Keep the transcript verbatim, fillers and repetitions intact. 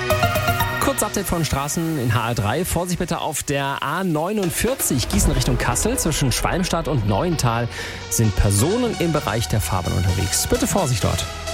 Kurz Update von Straßen in H R drei. Vorsicht bitte auf der A neunundvierzig Gießen Richtung Kassel. Zwischen Schwalmstadt und Neuental sind Personen im Bereich der Fahrbahn unterwegs. Bitte Vorsicht dort.